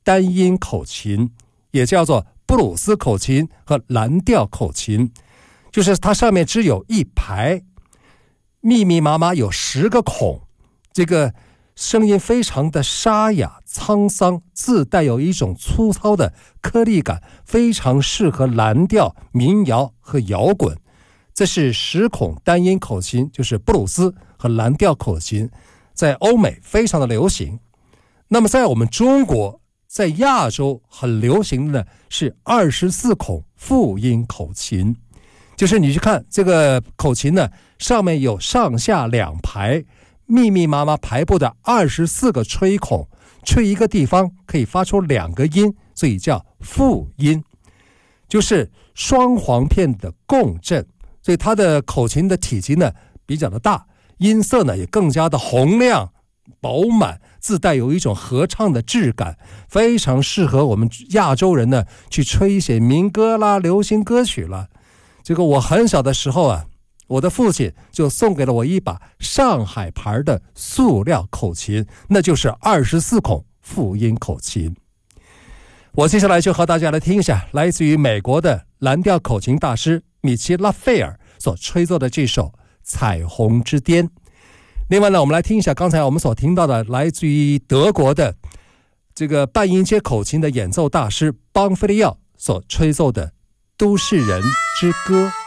单音口琴，也叫做布鲁斯口琴和蓝调口琴，就是它上面只有一排，密密麻麻有10个孔，这个声音非常的沙哑沧桑，自带有一种粗糙的颗粒感，非常适合蓝调、民谣和摇滚。这是10孔单音口琴，就是布鲁斯和蓝调口琴，在欧美非常的流行。那么在我们中国，在亚洲很流行的是24孔复音口琴，就是你去看这个口琴呢，上面有上下2排密密麻麻排布的24个吹孔，吹一个地方可以发出2个音，所以叫复音，就是双簧片的共振，所以它的口琴的体积呢比较的大，音色呢也更加的洪亮饱满，自带有一种合唱的质感，非常适合我们亚洲人呢去吹一些民歌啦、流行歌曲啦。这个我很小的时候啊，我的父亲就送给了我一把上海牌的塑料口琴，那就是24孔复音口琴。我接下来就和大家来听一下来自于美国的蓝调口琴大师米奇拉斐尔所吹奏的这首彩虹之巅。另外呢，我们来听一下刚才我们所听到的来自于德国的这个半音阶口琴的演奏大师邦菲利奥所吹奏的都市人之歌。